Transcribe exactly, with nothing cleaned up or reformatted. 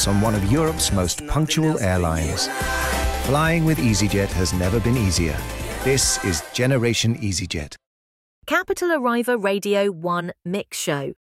experience on one of Europe's most punctual airlines. Flying with EasyJet has never been easier. This is Generation EasyJet. Capital Arriva Radio one Mix Show.